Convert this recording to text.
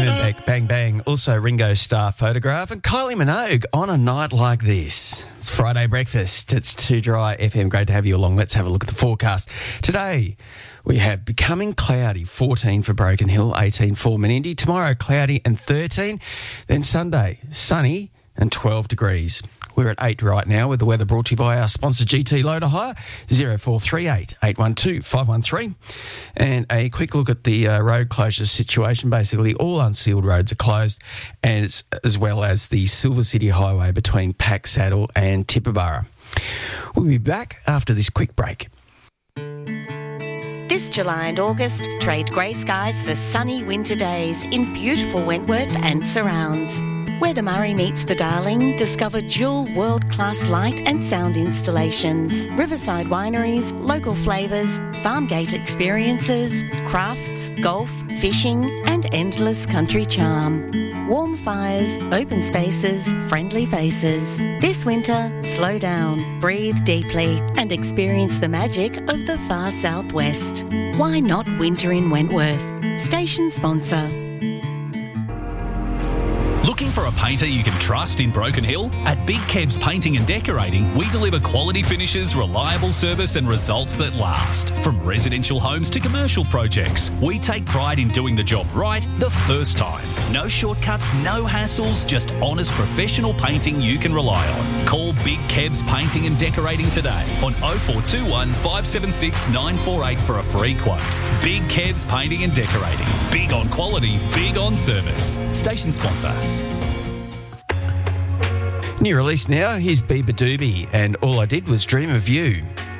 Beck, Bang Bang, also Ringo Starr photograph, and Kylie Minogue on a night like this. It's Friday breakfast. It's 2 Dry FM. Great to have you along. Let's have a look at the forecast. Today, we have becoming cloudy, 14 for Broken Hill, 18 for Menindee. Tomorrow, cloudy and 13. Then Sunday, sunny and 12 degrees. We're at 8 right now with the weather brought to you by our sponsor GT Loader Hire, 0438 812 513. And a quick look at the road closure situation. Basically, all unsealed roads are closed, and it's, as well as the Silver City Highway between Pack Saddle and Tibooburra. We'll be back after this quick break. This July and August, trade grey skies for sunny winter days in beautiful Wentworth and surrounds. Where the Murray meets the Darling, discover dual world-class light and sound installations, riverside wineries, local flavours, farm gate experiences, crafts, golf, fishing and endless country charm. Warm fires, open spaces, friendly faces. This winter, slow down, breathe deeply and experience the magic of the far southwest. Why not winter in Wentworth? Station sponsor. Looking for a painter you can trust in Broken Hill? At Big Kebs Painting and Decorating, we deliver quality finishes, reliable service and results that last. From residential homes to commercial projects, we take pride in doing the job right the first time. No shortcuts, no hassles, just honest professional painting you can rely on. Call Big Kebs Painting and Decorating today on 0421 576 948 for a free quote. Big Kebs Painting and Decorating. Big on quality, big on service. Station sponsor. New release now, here's Bieber Doobie, and All I Did Was Dream of You.